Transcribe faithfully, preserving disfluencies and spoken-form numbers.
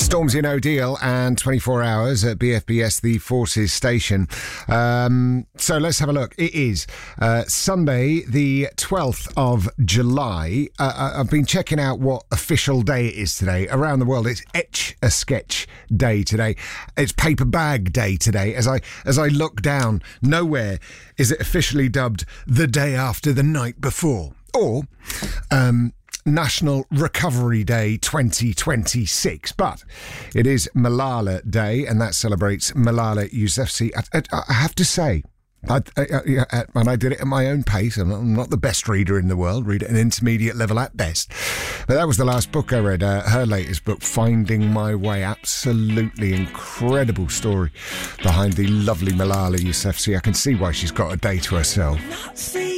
Stormzy and O'Deal and twenty-four hours at B F B S, the Forces station. Um, so let's have a look. It is uh, Sunday, the twelfth of July. Uh, I've been checking out what official day it is today. Around the world, it's Etch a Sketch Day today. It's Paper Bag Day today. As I as I look down, nowhere is it officially dubbed the day after the night before. Or um, National Recovery Day twenty twenty-six. But it is Malala Day, and that celebrates Malala Yousafzai. I, I, I have to say, I, I, I, and I did it at my own pace. I'm not, I'm not the best reader in the world, read at an intermediate level at best. But that was the last book I read, uh, her latest book, Finding My Way. Absolutely incredible story behind the lovely Malala Yousafzai. I can see why she's got a day to herself.